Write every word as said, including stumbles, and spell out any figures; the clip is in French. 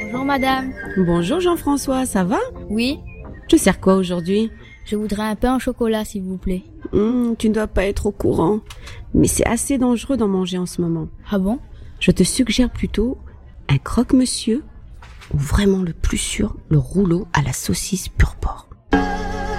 Bonjour madame. Bonjour Jean-François, ça va? Oui, Je sers quoi aujourd'hui? je voudrais un pain au chocolat s'il vous plaît. Hum, Tu ne dois pas être au courant, mais c'est assez dangereux d'en manger en ce moment. Ah bon? Je te suggère plutôt un croque-monsieur ou vraiment le plus sûr, le rouleau à la saucisse pure pomme.